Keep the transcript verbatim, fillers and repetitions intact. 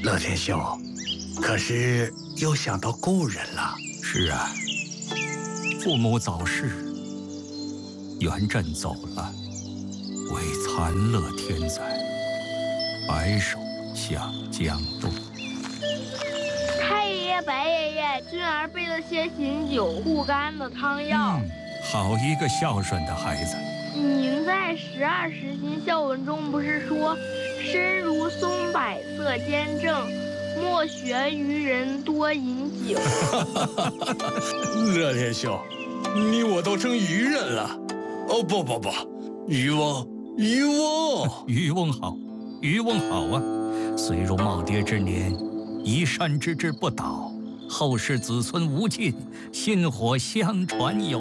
乐天兄，可是又想到故人了。 是啊，父母早逝，元稹走了，唯残乐天在，白首向江东。 太爷爷、白爷爷，君儿备了些醒酒护肝的汤药。 嗯，好一个孝顺的孩子。 您在十二时辰孝文中不是说，身如松柏色坚正，莫学愚人多饮酒。 乐天兄，你我都成愚人了。哦不不不，渔翁，渔翁， 渔翁好，渔翁好啊！虽入耄耋之年，一善之志不倒，后世子孙无尽，薪火相传有。